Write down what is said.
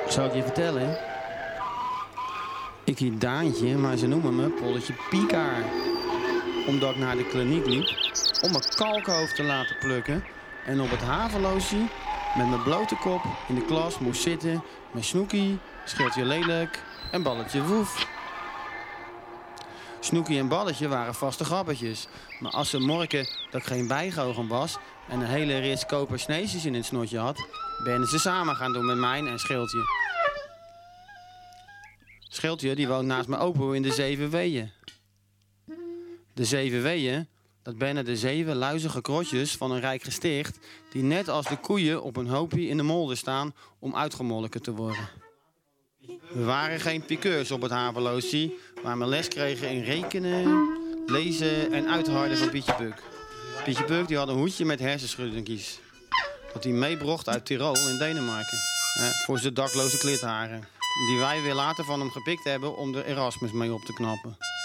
Zal ik je vertellen? Ik heet Daantje, maar ze noemen me Polletje Piekaar. Omdat ik naar de kliniek liep om mijn kalkhoofd te laten plukken. En op het haveloosie met mijn blote kop in de klas moest zitten met Snoekie, Schildje Lelijk en Balletje Woef. Snoekie en Balletje waren vaste grappetjes. Maar als ze morken dat ik geen bijgoochem was en een hele rits kopersneesjes in het snotje had, ben ze samen gaan doen met mij en Schildje. Schildje die woont naast mijn opa in de 7 weeën. De 7 weeën, dat zijn de 7 luizige krotjes van een rijk gesticht die net als de koeien op een hoopje in de molder staan om uitgemolken te worden. We waren geen piqueurs op het haveloosie, maar we les kregen in rekenen, lezen en uitharden van Pietje Puk. Pietje Puk die had een hoedje met hersenschuddingkies. Dat hij meebracht uit Tirol in Denemarken. Voor zijn dakloze klitharen. Die wij weer later van hem gepikt hebben om de Erasmus mee op te knappen.